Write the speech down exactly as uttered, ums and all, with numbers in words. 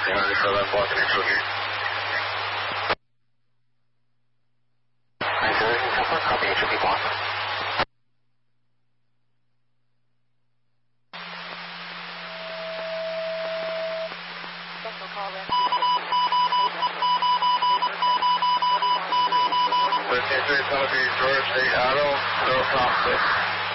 Yeah, just for that block next to you. nine zero, copy, H O P block. thirteen three, it's going to be George eight Auto, zero conflict.